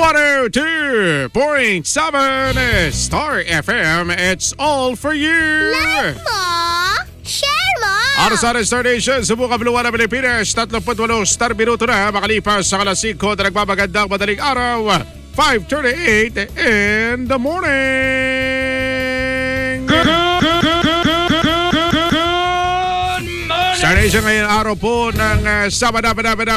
102.7 Star FM. It's all for you. Like mo, share mo. Aras Star Nation, subukan Blue ng Pilipinas. 38 star minuto na makalipas sa alas 5 na nagpapagandang madaling araw. 5:38 in the morning. Star Nation ngayon araw po ng Sabado.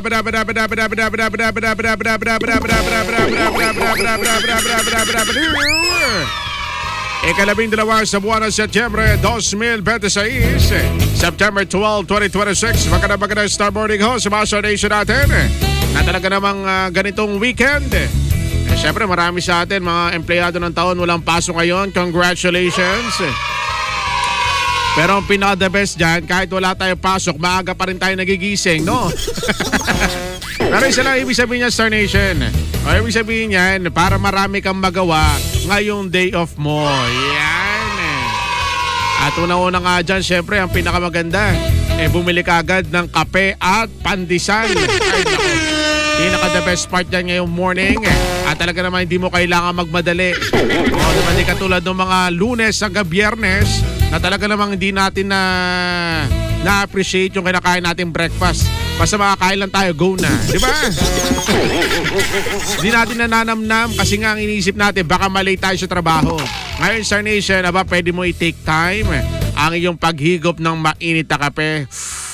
Ika-12 sa buwan ng Setyembre 2026, September 12, 2026. Magandang Star Morning ho sa mga Star Nation natin na talaga namang ganitong weekend. Siyempre marami sa atin mga empleyado ng taon walang pasok ngayon. Congratulations. Pero ang pinaka-the best dyan, kahit wala tayong pasok, maaga pa rin tayo nagigising, no? Pero isa lang ibig sabihin niya, Star Nation. O ibig sabihin niyan, para marami kang magawa ngayong day off mo. Yan. At una-una nga dyan, syempre, ang pinakamaganda, bumili ka agad ng kape at pandesal. Pinaka-the best part dyan ngayong morning. At talaga naman hindi mo kailangan magmadali. O naman di katulad ng mga Lunes hanggang Biyernes, na talaga namang hindi natin na-appreciate yung kinakain natin breakfast. Basta makakain lang tayo, go na. Di ba? Hindi natin nananamnam kasi nga ang iniisip natin, baka malay tayo sa trabaho. Ngayon, Star Nation, pwede mo i-take time ang iyong paghigop ng mainit na kape.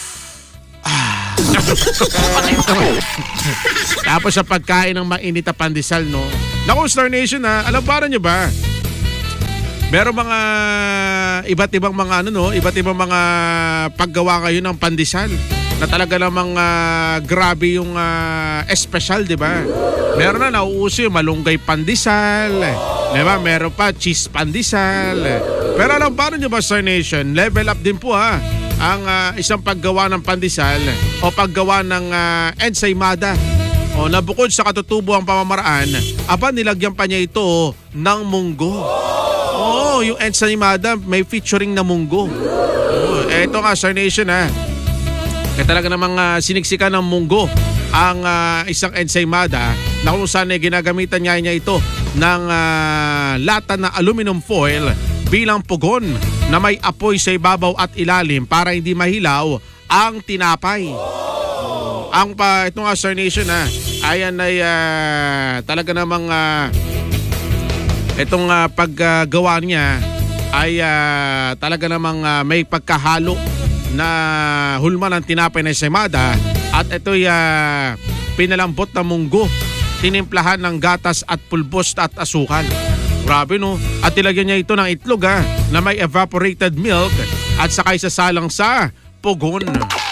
Tapos sa pagkain ng mainit na pandesal, no? Naku, Star Nation, alam ba nyo ba? Meron mga iba't ibang mga iba't ibang mga paggawa ngayon ng pandesal na talaga namang grabe yung espesyal, di ba? Meron na nauuso yung malunggay pandesal, di ba? Meron pa cheese pandesal. Pero alam ba nyo ba, Star Nation, level up din po ang isang paggawa ng pandesal o paggawa ng ensaymada. O nabukod sa katutubo ang pamamaraan, nilagyan pa niya ito ng munggo. Oo, yung ensaymada may featuring na munggo. Eto nga, Star Nation Kaya talaga namang siniksikan ng munggo ang isang ensaymada na kung saan ginagamitan niya ito ng lata na aluminum foil bilang pugon na may apoy sa ibabaw at ilalim para hindi mahilaw ang tinapay. Ito nga, Star Nation ayan ay talaga namang itong paggawa niya ay talaga namang may pagkahalo na hulma ng tinapay na ensaymada at ito'y pinalambot na munggo, tinimplahan ng gatas at pulbos at asukal. Grabe, no? At ilagyan niya ito ng itlog na may evaporated milk at sakay sasalang sa pugon.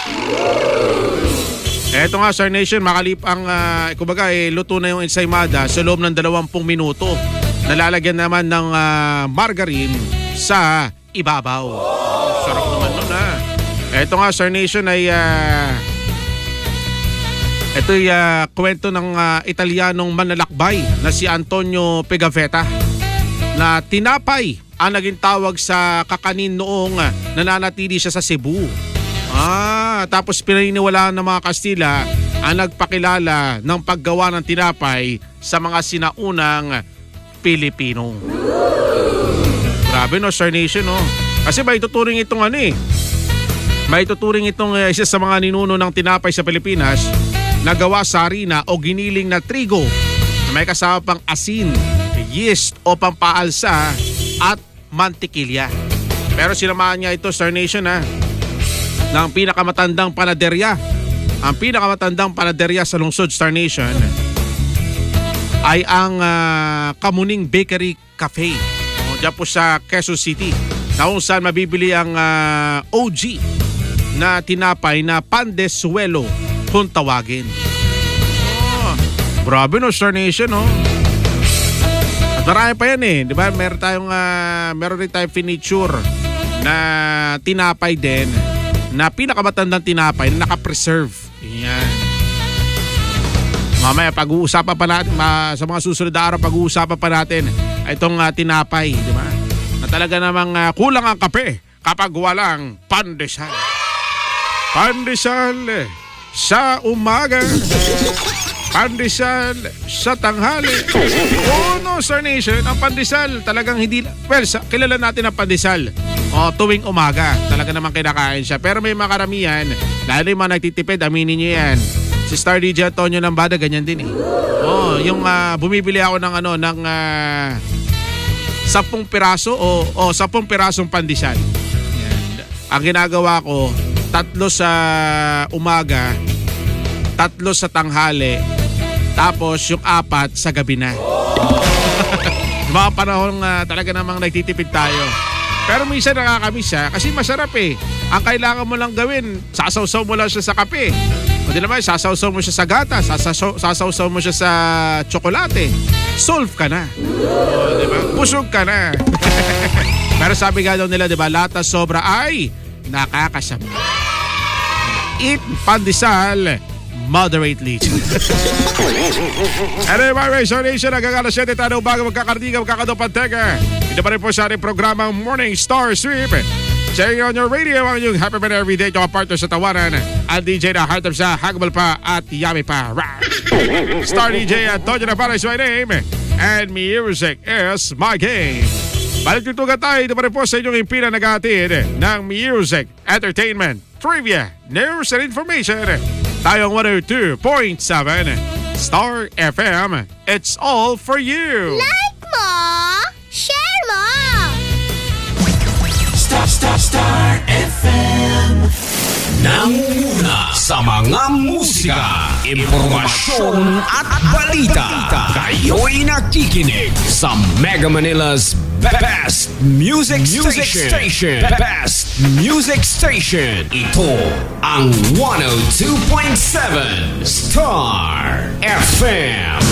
Eto nga, Star Nation, luto na yung ensaymada sa loob ng 20 minuto. Nalalagyan naman ng margarine sa ibabaw. Sarap naman nun Eto nga, Star Nation, ay ito'y kwento ng Italianong manlalakbay na si Antonio Pigafetta na tinapay ang naging tawag sa kakanin noong nananatili siya sa Cebu. Tapos pinaniniwalaan ng mga Kastila ang nagpakilala ng paggawa ng tinapay sa mga sinaunang Pilipino. Grabe, no, Star Nation, no? Kasi may tuturing itong isa sa mga ninuno ng tinapay sa Pilipinas na gawa sa harina o giniling na trigo na may kasama pang asin, yeast o pampaalsa at mantikilya. Pero sinamahan niya ito, Star Nation, ng pinakamatandang panaderya. Ang pinakamatandang panaderya sa lungsod, Star Nation, ay ang Kamuning Bakery Cafe diyan po sa Quezon City, na kung saan mabibili ang OG na tinapay na pandesuelo kung tawagin. Grabe, no, Star Nation, no? At marami pa yan di ba? Meron rin tayong furniture na tinapay din na pinakamatandang tinapay na nakapreserve. Yan. Mamaya pag-uusapan pa natin, sa mga susunod na araw pag-uusapan pa natin itong tinapay, di ba? Na talaga namang kulang ang kape kapag walang pandesal. Pandesal sa umaga. Pandesal sa tanghali. Oo, no, Star Nation. Ang pandesal talagang hindi... Well, kilala natin ang pandesal. Tuwing umaga. Talaga naman kinakain siya. Pero may mga karamihan, lalo yung mga nagtitipid, aminin nyo yan. Si Star DJ Antonio Lambada, ganyan din eh. Yung bumibili ako ng 10 piraso o 10 pirasong pandesal. Yan. Ang ginagawa ko, 3 sa umaga, 3 sa tanghali, tapos yung 4 sa gabi na. Mga panahon talaga namang nagtitipid tayo. Pero minsan nakakamiss siya kasi masarap eh. Ang kailangan mo lang gawin, sasawsaw mo lang siya sa kape. O di naman, sasawsaw mo siya sa gata, sasawsaw mo siya sa tsokolate. Solve ka na. O, di ba? Busog ka na. Pero sabi nga daw nila, di ba, lahat ng sobra ay nakakasama. Eat pandesal moderately. Anyway, so nation, nagkakala 7 tayo bago magkakardiga, magkakadopantega. Ito pa rin po sa ating programang Morning Star Sweep. Checking on your radio, ang yung Happy Birthday Everyday, yung partner sa tawanan, ang DJ na heart of sa Hagbal pa at Yummy pa. Star DJ Antonio Lambada is my name, and music is my game. Balik tutugan tayo, ito pa rin po sa inyong impina nag-aatid ng music, entertainment, trivia, news, and information. Tayong 102.7 Star FM. It's all for you. Like mo, share mo. Star FM. Nanguna sa mga musika, impormasyon at balita. Kayo'y nakikinig sa Mega Manila's Best Music Station. Best Music Station. Ito ang 102.7 Star FM.